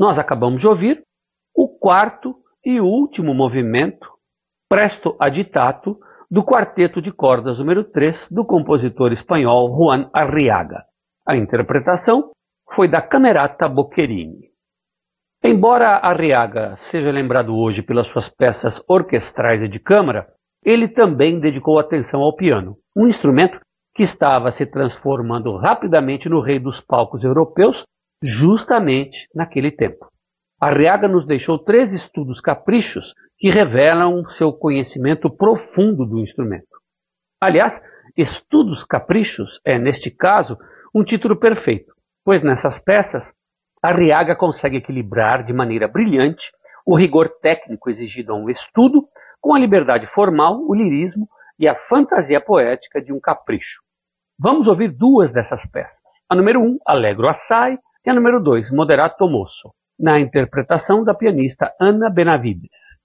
Nós acabamos de ouvir o quarto e último movimento, Presto Agitato, do quarteto de cordas número 3 do compositor espanhol Juan Arriaga. A interpretação foi da Camerata Boccherini. Embora Arriaga seja lembrado hoje pelas suas peças orquestrais e de câmara, ele também dedicou atenção ao piano, um instrumento que estava se transformando rapidamente no rei dos palcos europeus justamente naquele tempo. Arriaga nos deixou 3 estudos caprichos que revelam seu conhecimento profundo do instrumento. Aliás, Estudos Caprichos é, neste caso, um título perfeito, pois nessas peças, Arriaga consegue equilibrar de maneira brilhante o rigor técnico exigido a um estudo com a liberdade formal, o lirismo e a fantasia poética de um capricho. Vamos ouvir 2 dessas peças. A número 1, Allegro Assai, e a número 2, Moderato Mosso, na interpretação da pianista Anna Benavides.